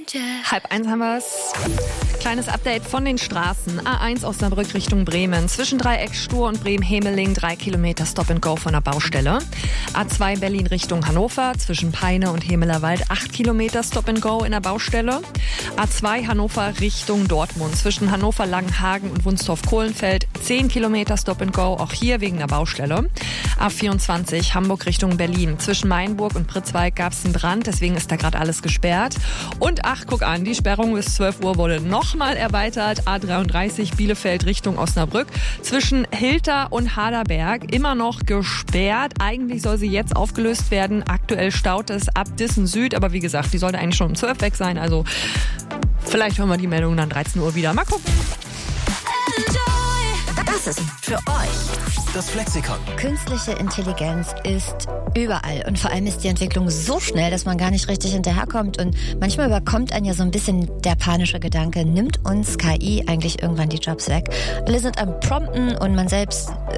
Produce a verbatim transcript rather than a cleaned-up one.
Halb eins haben wir es. Kleines Update von den Straßen. A eins Osnabrück Richtung Bremen. Zwischen Dreieck Stur und Bremen-Hemeling drei Kilometer Stop and Go von der Baustelle. A zwei Berlin Richtung Hannover. Zwischen Peine und Hemelerwald acht Kilometer Stop and Go in der Baustelle. A zwei Hannover Richtung Dortmund. Zwischen Hannover Langenhagen und Wunstorf-Kohlenfeld zehn Kilometer Stop and Go. Auch hier wegen der Baustelle. A vierundzwanzig Hamburg Richtung Berlin. Zwischen Mainburg und Pritzwalk gab es einen Brand. Deswegen ist da gerade alles gesperrt. Und ach, guck an, die Sperrung bis zwölf Uhr wurde nochmal erweitert. A dreiunddreißig Bielefeld Richtung Osnabrück. Zwischen Hilter und Haderberg immer noch gesperrt. Eigentlich soll sie jetzt aufgelöst werden. Aktuell staut es ab Dissen Süd. Aber wie gesagt, die sollte eigentlich schon um zwölf weg sein. Also vielleicht hören wir die Meldung dann dreizehn Uhr wieder. Mal gucken. Das ist für euch das Flexikon. Künstliche Intelligenz ist überall und vor allem ist die Entwicklung so schnell, dass man gar nicht richtig hinterherkommt und manchmal überkommt einen ja so ein bisschen der panische Gedanke, nimmt uns K I eigentlich irgendwann die Jobs weg? Alle sind am Prompten und man selbst